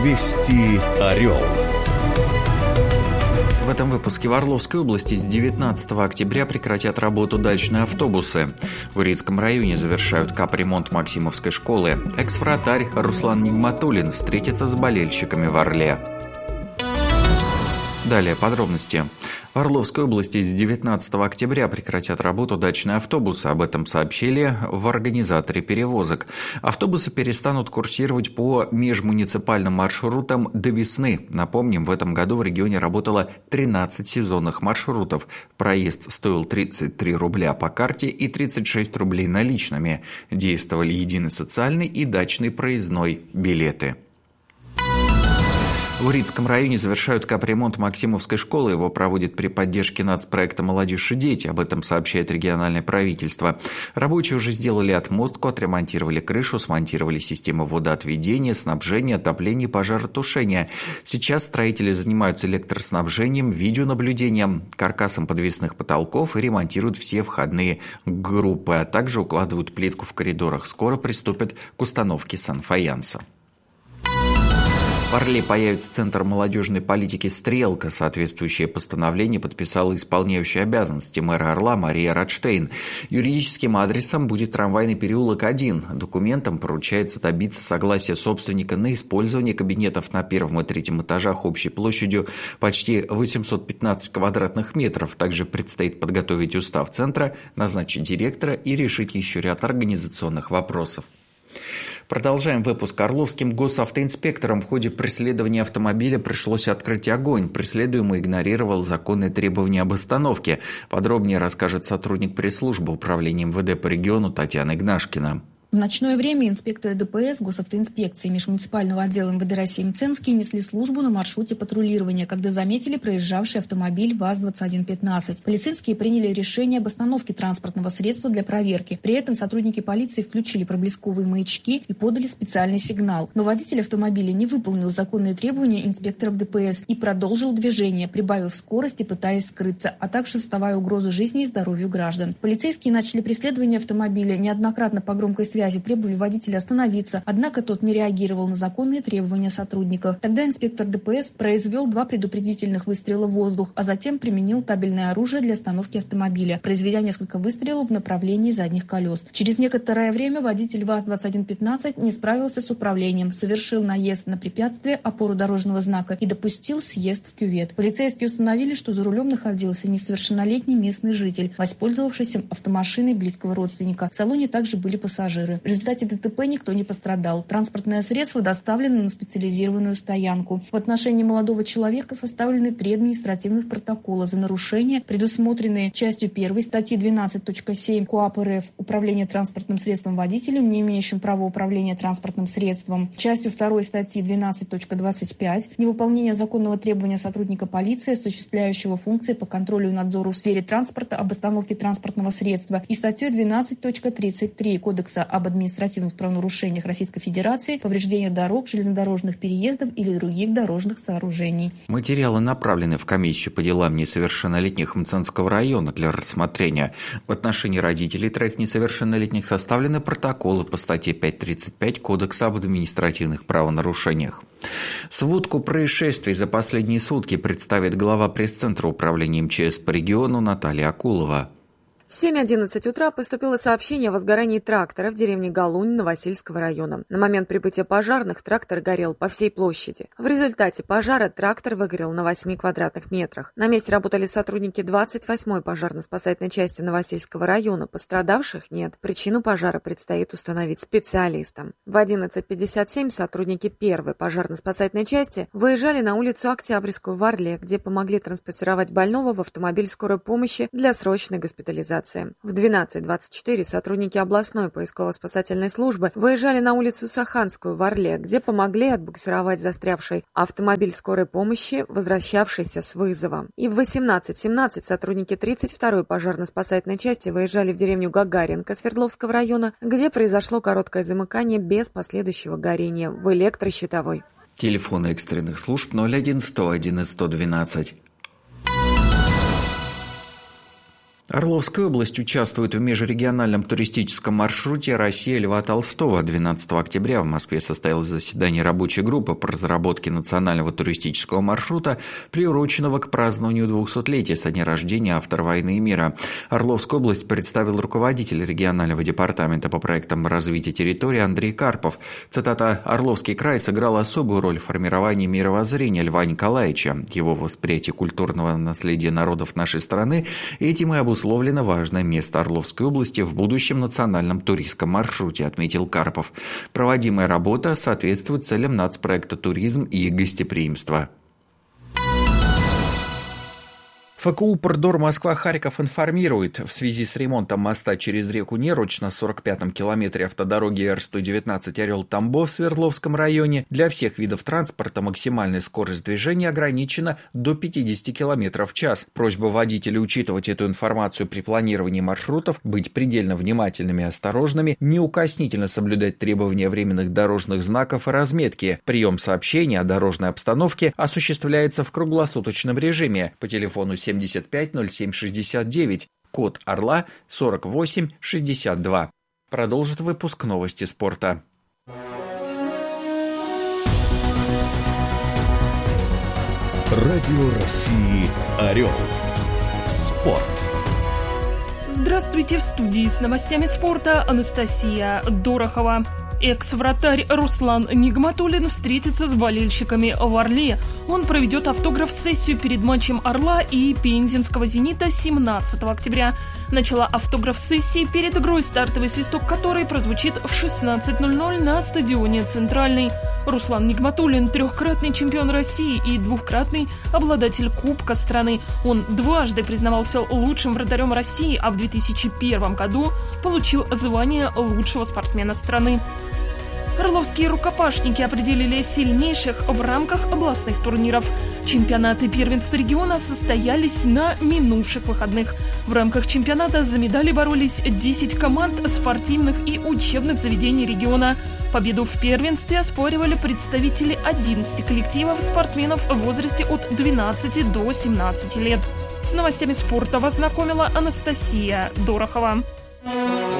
Вести Орел. В этом выпуске в Орловской области с 19 октября прекратят работу дачные автобусы. В Урицком районе завершают капремонт Максимовской школы. Экс-вратарь Руслан Нигматуллин встретится с болельщиками в Орле. Далее подробности. В Орловской области с 19 октября прекратят работу дачные автобусы. Об этом сообщили в организаторе перевозок. Автобусы перестанут курсировать по межмуниципальным маршрутам до весны. Напомним, в этом году в регионе работало 13 сезонных маршрутов. Проезд стоил 33 рубля по карте и 36 рублей наличными. Действовали единый социальный и дачный проездной билеты. В Урицком районе завершают капремонт Максимовской школы. Его проводят при поддержке нацпроекта «Молодежь и дети». Об этом сообщает региональное правительство. Рабочие уже сделали отмостку, отремонтировали крышу, смонтировали системы водоотведения, снабжения, отопления и пожаротушения. Сейчас строители занимаются электроснабжением, видеонаблюдением, каркасом подвесных потолков и ремонтируют все входные группы, а также укладывают плитку в коридорах. Скоро приступят к установке санфаянса. В Орле появится Центр молодежной политики «Стрелка». Соответствующее постановление подписала исполняющая обязанности мэра Орла Мария Радштейн. Юридическим адресом будет Трамвайный переулок 1. Документам поручается добиться согласия собственника на использование кабинетов на первом и третьем этажах общей площадью почти 815 квадратных метров. Также предстоит подготовить устав центра, назначить директора и решить еще ряд организационных вопросов. Продолжаем выпуск. Орловским госавтоинспекторам в ходе преследования автомобиля пришлось открыть огонь. Преследуемый игнорировал законные требования об остановке. Подробнее расскажет сотрудник пресс-службы управления МВД по региону Татьяна Игнашкина. В ночное время инспекторы ДПС госавтоинспекции межмуниципального отдела МВД России Мценский несли службу на маршруте патрулирования, когда заметили проезжавший автомобиль ВАЗ-2115. Полицейские приняли решение об остановке транспортного средства для проверки. При этом сотрудники полиции включили проблесковые маячки и подали специальный сигнал. Но водитель автомобиля не выполнил законные требования инспекторов ДПС и продолжил движение, прибавив скорость и пытаясь скрыться, а также создавая угрозу жизни и здоровью граждан. Полицейские начали преследование автомобиля, неоднократно по громкой связи требовали водителя остановиться, однако тот не реагировал на законные требования сотрудников. Тогда инспектор ДПС произвел 2 предупредительных выстрела в воздух, а затем применил табельное оружие для остановки автомобиля, произведя несколько выстрелов в направлении задних колес. Через некоторое время водитель ВАЗ-2115 не справился с управлением, совершил наезд на препятствие, опору дорожного знака и допустил съезд в кювет. Полицейские установили, что за рулем находился несовершеннолетний местный житель, воспользовавшийся автомашиной близкого родственника. В салоне также были пассажиры. В результате ДТП никто не пострадал. Транспортное средство доставлено на специализированную стоянку. В отношении молодого человека составлены 3 административных протокола за нарушения, предусмотренные частью 1 статьи 12.7 КоАП РФ «Управление транспортным средством водителем, не имеющим права управления транспортным средством», частью 2 статьи 12.25 «Невыполнение законного требования сотрудника полиции, осуществляющего функции по контролю и надзору в сфере транспорта об остановке транспортного средства» и статьей 12.33 Кодекса об административных правонарушениях Российской Федерации, повреждение дорог, железнодорожных переездов или других дорожных сооружений. Материалы направлены в комиссию по делам несовершеннолетних Мценского района для рассмотрения. В отношении родителей 3 несовершеннолетних составлены протоколы по статье 5.35 Кодекса об административных правонарушениях. Сводку происшествий за последние сутки представит глава пресс-центра управления МЧС по региону Наталья Акулова. В 7:11 утра поступило сообщение о возгорании трактора в деревне Галунь Новосильского района. На момент прибытия пожарных трактор горел по всей площади. В результате пожара трактор выгорел на 8 квадратных метрах. На месте работали сотрудники 28-й пожарно-спасательной части Новосильского района. Пострадавших нет. Причину пожара предстоит установить специалистам. В 11:57 сотрудники 1-й пожарно-спасательной части выезжали на улицу Октябрьскую в Орле, где помогли транспортировать больного в автомобиль скорой помощи для срочной госпитализации. В 12:24 сотрудники областной поисково-спасательной службы выезжали на улицу Саханскую в Орле, где помогли отбуксировать застрявший автомобиль скорой помощи, возвращавшийся с вызова. И в 18:17 сотрудники 32-й пожарно-спасательной части выезжали в деревню Гагаринка Свердловского района, где произошло короткое замыкание без последующего горения в электрощитовой. Телефоны экстренных служб 01 101 и 112. Орловская область участвует в межрегиональном туристическом маршруте «Россия Льва Толстого». 12 октября в Москве состоялось заседание рабочей группы по разработке национального туристического маршрута, приуроченного к празднованию 200-летия со дня рождения автора «Войны и мира». Орловскую область представил руководитель регионального департамента по проектам развития территории Андрей Карпов. Цитата: «Орловский край сыграл особую роль в формировании мировоззрения Льва Николаевича, его восприятие культурного наследия народов нашей страны. Этим и обусловлено важное место Орловской области в будущем национальном туристском маршруте», отметил Карпов. Проводимая работа соответствует целям нацпроекта «Туризм и гостеприимство». ФКУ «Прдор Москва-Харьков» информирует, в связи с ремонтом моста через реку Неруч на 45-м километре автодороги Р-119 Орел-Тамбов в Свердловском районе для всех видов транспорта максимальная скорость движения ограничена до 50 км в час. Просьба водителей учитывать эту информацию при планировании маршрутов, быть предельно внимательными и осторожными, неукоснительно соблюдать требования временных дорожных знаков и разметки. Прием сообщений о дорожной обстановке осуществляется в круглосуточном режиме по телефону 750769, код Орла 4862. Продолжит выпуск новости спорта. Радио России «Орел». Спорт. Здравствуйте, в студии с новостями спорта Анастасия Дорохова. Экс-вратарь Руслан Нигматуллин встретится с болельщиками в Орле. Он проведет автограф-сессию перед матчем Орла и Пензенского «Зенита» 17 октября. Начало автограф-сессии перед игрой, стартовый свисток которой прозвучит в 16:00 на стадионе «Центральный». Руслан Нигматуллин – трехкратный чемпион России и двукратный обладатель Кубка страны. Он дважды признавался лучшим вратарем России, а в 2001 году получил звание лучшего спортсмена страны. Орловские рукопашники определили сильнейших в рамках областных турниров. Чемпионаты первенства региона состоялись на минувших выходных. В рамках чемпионата за медали боролись 10 команд спортивных и учебных заведений региона. Победу в первенстве оспоривали представители 11 коллективов спортсменов в возрасте от 12 до 17 лет. С новостями спорта вас знакомила Анастасия Дорохова.